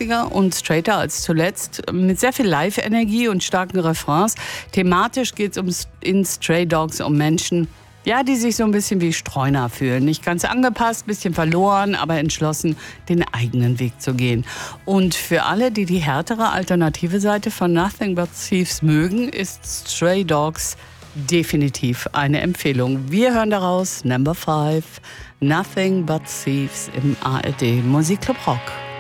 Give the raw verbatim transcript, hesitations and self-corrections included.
sechziger und straighter als zuletzt, mit sehr viel Live-Energie und starken Refrains. Thematisch geht es in Stray Dogs um Menschen, ja, die sich so ein bisschen wie Streuner fühlen. Nicht ganz angepasst, bisschen verloren, aber entschlossen, den eigenen Weg zu gehen. Und für alle, die die härtere alternative Seite von Nothing But Thieves mögen, ist Stray Dogs definitiv eine Empfehlung. Wir hören daraus Number five, Nothing But Thieves im A R D Musikclub Rock.